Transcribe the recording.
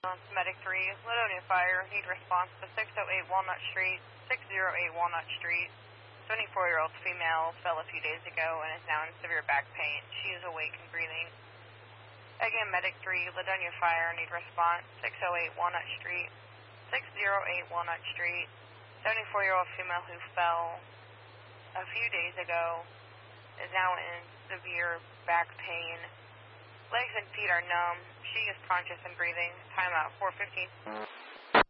Medic 3, Ladonia Fire, need response to 608 Walnut Street, 608 Walnut Street. 24-year-old female fell a few days ago and is now in severe back pain. She is awake and breathing. Again, Medic 3, Ladonia Fire, need response, 608 Walnut Street, 608 Walnut Street. 74-year-old female who fell a few days ago is now in severe back pain. Legs and feet are numb. She is conscious and breathing. Timeout 4:15.